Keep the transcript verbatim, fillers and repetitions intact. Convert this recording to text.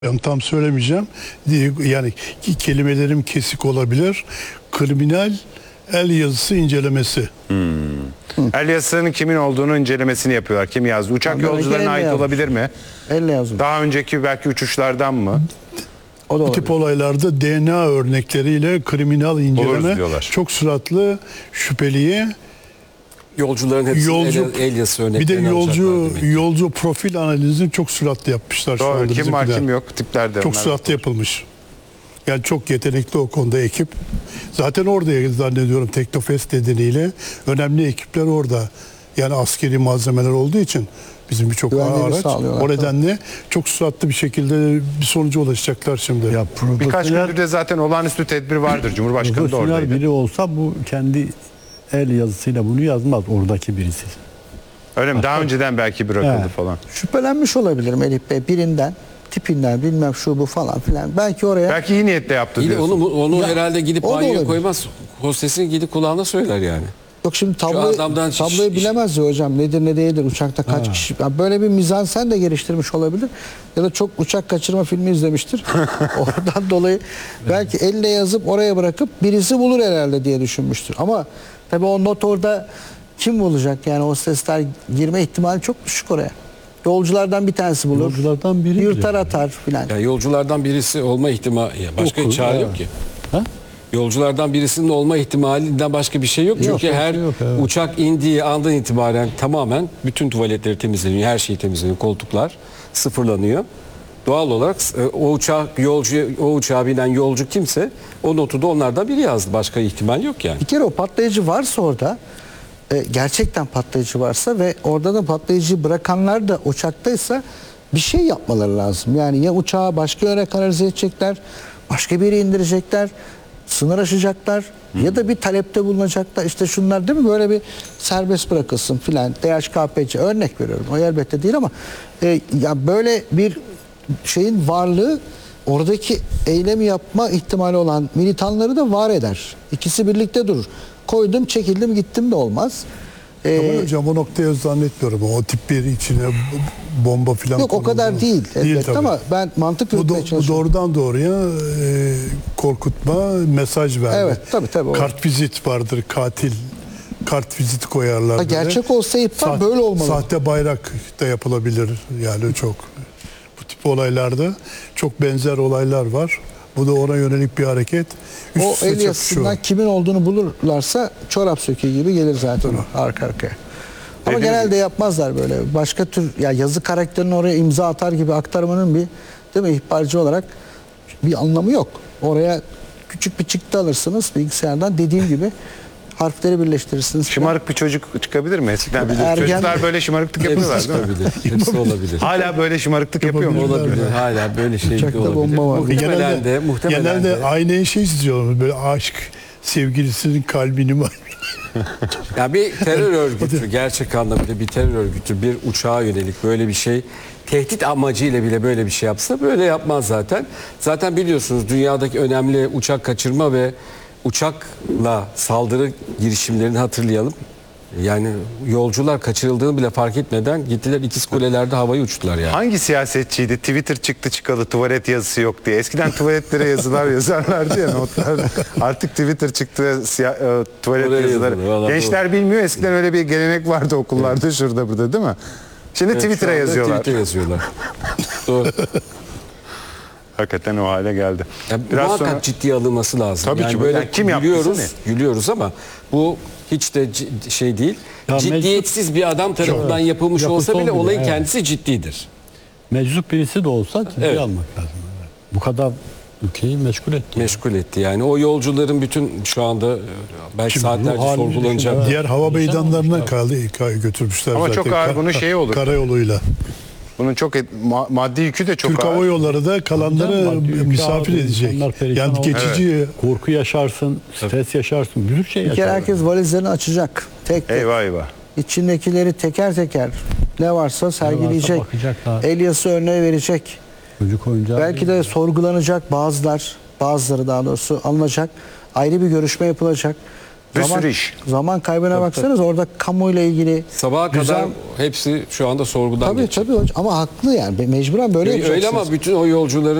Ben tam söylemeyeceğim. Yani kelimelerim kesik olabilir. Kriminal el yazısı incelemesi. Hmm. El yazısının kimin olduğunu incelemesini yapıyorlar. Kim yazdı? Uçak Amerika yolcularına ait yazmış. olabilir mi? Elle yazmış. Daha önceki belki uçuşlardan mı? O da Bu tip olaylarda D N A örnekleriyle kriminal inceleme diyorlar. çok süratli şüpheliye Yolcuların hepsinin yolcu, el, el yazısı bir de örneklerini yolcu alacaklar demek. yolcu profil analizini çok süratli yapmışlar şu Doğru. anda Kim var bizimkiler. kim yok tiplerde. Çok onlar. süratli yapılmış. Yani çok yetenekli o konuda ekip. Zaten orada zannediyorum Teknofest nedeniyle önemli ekipler orada. Yani askeri malzemeler olduğu için bizim birçok Güvenliğini araç. sağlıyorlar, O nedenle çok süratli bir şekilde bir sonuca ulaşacaklar şimdi. Ya Birkaç profesyonel, gündür de zaten olağanüstü tedbir vardır. Cumhurbaşkanı da profesyonel oradaydı. biri olsa bu kendi el yazısıyla bunu yazmaz oradaki birisi. Öyle mi? Daha önceden belki bırakıldı He. falan. Şüphelenmiş olabilir Melih Bey birinden, tipinden, bilmem şu bu falan filan. Belki oraya Belki iyi niyetle yaptı İyi, diyorsun. onu onu Ya, herhalde gidip o da banyoya olabilir. koymaz. Hostesin gidip kulağına söyler yani. yok şimdi tabloyu, adamdan tabloyu iş- bilemez ya hocam nedir ne değildir uçakta kaç kişi. Ya böyle bir mizansen de geliştirmiş olabilir. Ya da çok uçak kaçırma filmi izlemiştir. Oradan dolayı belki elle yazıp oraya bırakıp birisi bulur herhalde diye düşünmüştür. Ama tabii o not orada kim bulacak yani hostesler girme ihtimali çok düşük oraya. Yolculardan bir tanesi bulur. Yolculardan biri Yırtar bile. atar filan. Yani yolculardan birisi olma ihtimali, ya başka Okur, çare evet. yok ki. Ha? Yolculardan birisinin olma ihtimalinden başka bir şey yok. Çünkü yok, her yok, evet. uçak indiği andan itibaren tamamen bütün tuvaletleri temizleniyor, her şey temizleniyor, koltuklar sıfırlanıyor. Doğal olarak e, o uçak yolcu o uçağa binen yolcu kimse o notu da onlardan biri yazdı. Başka ihtimal yok yani. Bir kere o patlayıcı varsa orada e, gerçekten patlayıcı varsa ve orada da patlayıcıyı bırakanlar da uçaktaysa bir şey yapmaları lazım. Yani ya uçağı başka yöne kanalize edecekler, başka bir yere indirecekler, sınır aşacaklar ya da bir talepte bulunacaklar. İşte şunlar değil mi böyle bir serbest bırakılsın filan. D H K P C örnek veriyorum. O elbette değil ama e, ya böyle bir şeyin varlığı oradaki eylemi yapma ihtimali olan militanları da var eder. İkisi birlikte durur. Koydum, çekildim, gittim de olmaz. Ee, Ama hocam o noktaya zannetmiyorum. O tip bir içine bomba falan yok o kadar konuldu. değil elbette tabii. ama ben mantık Bu, yürütmeye do- bu çalışıyorum. doğrudan doğruya e, korkutma, mesaj verme. Evet, tabii, tabii, o. Kartvizit vardır, katil. Kartvizit koyarlar. Ha, böyle. gerçek olsa ihbar Sah- böyle olmalı. Sahte bayrak da yapılabilir. Yani çok. Bu tip olaylarda çok benzer olaylar var. Bu da ona yönelik bir hareket. Üst O üste el çakışıyor. yazısından kimin olduğunu bulurlarsa çorap söküğü gibi gelir zaten arka arkaya. Ama Dediğiniz genelde yapmazlar böyle. Başka tür ya yazı karakterini oraya imza atar gibi aktarmanın bir değil mi ihbarcı olarak bir anlamı yok. Oraya küçük bir çıktı alırsınız bilgisayardan dediğim gibi harfleri birleştirirsiniz. Şımarık bir çocuk çıkabilir mi? Eskiden Ergen- çocuklar böyle şımarıklık yapıyorlar Hepsi değil mi? olabilir. Hepsi olabilir. Hala böyle şımarıklık yapıyor mu? Olabilir. Hala böyle şey Uçakta olabilir. bomba var. Muhtemelen Genelde, de, muhtemelen genelde de. aynı şey istiyorlar. Böyle aşk sevgilisinin kalbini mi? Ya bir terör örgütü, gerçek anlamda bir terör örgütü bir uçağa yönelik böyle bir şey tehdit amacıyla bile böyle bir şey yapsa böyle yapmaz zaten. Zaten biliyorsunuz dünyadaki önemli uçak kaçırma ve uçakla saldırı girişimlerini hatırlayalım. Yani yolcular kaçırıldığını bile fark etmeden gittiler ikiz kulelerde havayı uçtular yani. Hangi siyasetçiydi? Twitter çıktı çıkalı tuvalet yazısı yok diye. Eskiden tuvaletlere yazılar yazarlardı ya notlar. Artık Twitter çıktı siya- e, tuvalet Oraya yazıları. yazılıyor, vallahi Gençler bilmiyor. Eskiden öyle bir gelenek vardı okullarda şurada burada değil mi? Şimdi Evet, şu Twitter'a anda yazıyorlar. Twitter'a yazıyorlar. Doğru. Hakikaten o hale geldi. Ya Biraz muhakkak sonra ciddiye alınması lazım. Tabii yani ki. böyle Yani kim yaptıysa gülüyoruz, ne? gülüyoruz ama bu hiç de c- şey değil. Ya Ciddiyetsiz bir adam tarafından Evet. yapılmış Yapısı olsa bile olmuyor, olayın evet. kendisi ciddidir. Meczup birisi de olsa ciddiye Evet. almak lazım. Evet. Bu kadar ülkeyi meşgul etti. Meşgul etti yani. O yolcuların bütün şu anda e, belki Şimdi saatlerce bu halini sorgulanacak. düşün, Diğer hava Perişan meydanlarına olmuşlar. kaldı, ka- götürmüşler Ama zaten. çok ağır Ka- bunun şeyi olur. Karayoluyla. bunun çok et- ma- maddi yükü de çok Türk Hava ağır. Yolları da kalanları Hocam, maddi yükü misafir ağır, edecek. insanlar perişan Yani oldu. geçici Korku yaşarsın, stres yaşarsın, bir sürü şey Bir kere yaşarsın. herkes valizlerini açacak. Tek tek. Eyvah eyvah. İçindekileri teker teker ne varsa sergileyecek. bakacaklar. El yazısı örneği verecek. Çocuk oyuncağı Belki değil. de sorgulanacak bazılar, bazıları daha doğrusu alınacak. Ayrı bir görüşme yapılacak. Bir zaman, sürü iş. zaman kaybına baksanız orada kamuyla ilgili Sabaha güzel- kadar hepsi şu anda sorgudan tabii geçiyor. tabii hocam ama haklı yani mecburen böyle Öyle yapacaksınız. ama bütün o yolcuların